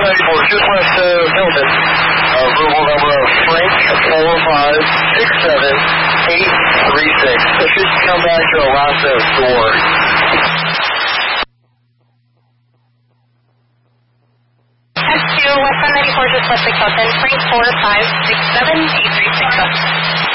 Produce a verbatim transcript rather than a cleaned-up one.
ninety-four, just west of Hilton. Uh, verbal number of Frank four five six seven eight three six. So should come back to Alaska door. S two, west one ninety-four, just west of Hilton. Frank four five six seven eight three six.